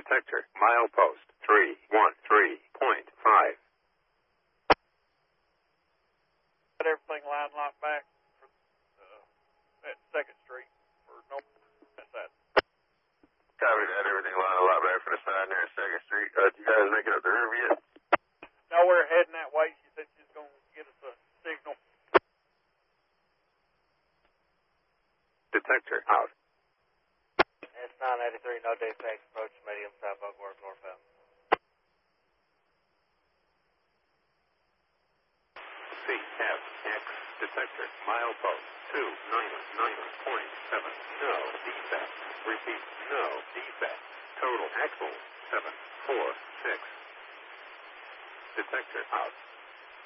Detector, milepost 313.5. Got everything line locked back for, at 2nd Street for no that's that. Copy that. Everything line a lot back for the sign there at 2nd Street. You guys make it up the river yet? No, we're heading that way. She said she's going to get us a signal. Detector out. S983, no defects, approach medium south Oakworth northbound. CFX detector, milepost 299.7. No defect. Repeat, no defect. Total axle 746. Detector out.